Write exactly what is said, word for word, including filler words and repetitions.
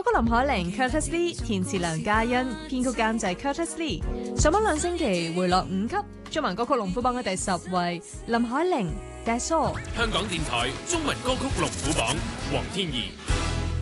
曲林海玲 Curtis Lee， 填詞梁嘉欣，編曲監製 Curtis Lee。上榜兩星期回落五級，中文歌曲龍虎榜嘅第十位，林海玲《大疏》。 香港電台中文歌曲龍虎榜，黃天怡。